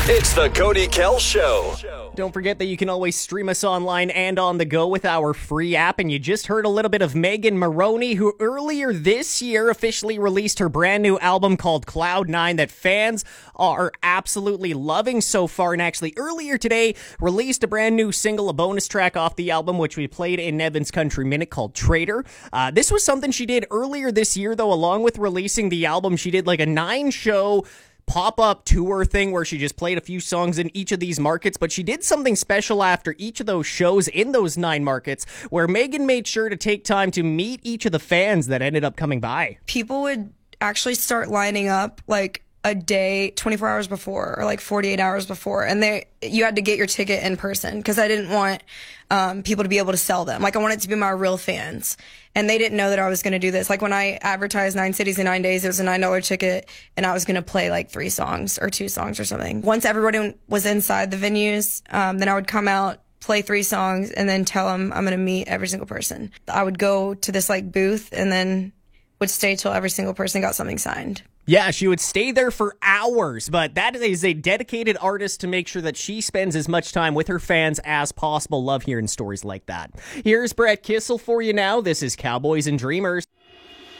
It's the Cody Kell Show. Don't forget that you can always stream us online and on the go with our free app. And you just heard a little bit of Megan Moroney, who earlier this year officially released her brand new album called Cloud9 that fans are absolutely loving so far. And actually earlier today released a brand new single, a bonus track off the album, which we played in Nevin's Country Minute, called Traitor. This was something she did earlier this year, though. Along with releasing the album, she did like a 9-show pop-up tour thing where she just played a few songs in each of these markets, but she did something special after each of those shows in those 9 markets where Megan made sure to take time to meet each of the fans that ended up coming by. People would actually start lining up like a day, 24 hours before, or like 48 hours before, and you had to get your ticket in person because I didn't want people to be able to sell them. Like, I wanted it to be my real fans, and they didn't know that I was going to do this. Like, when I advertised 9 cities in 9 days, it was a $9 ticket, and I was going to play like 3 songs or 2 songs or something. Once everybody was inside the venues, then I would come out, play 3 songs, and then tell them I'm going to meet every single person. I would go to this like booth and then would stay till every single person got something signed. Yeah, she would stay there for hours, but that is a dedicated artist to make sure that she spends as much time with her fans as possible. Love hearing stories like that. Here's Brett Kissel for you now. This is Cowboys and Dreamers.